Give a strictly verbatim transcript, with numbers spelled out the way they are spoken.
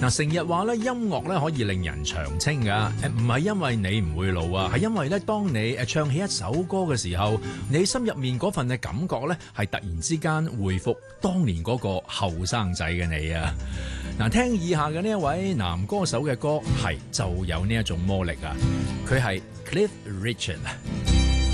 嗱，成日話咧音樂咧可以令人長青噶，誒唔係因為你唔會老啊，係因為咧當你誒唱起一首歌嘅時候，你心入面嗰份嘅感覺咧係突然之間回復當年嗰個後生仔嘅你啊！嗱，聽以下嘅呢一位男歌手嘅歌係就有呢一種魔力啊，佢係 Cliff Richard。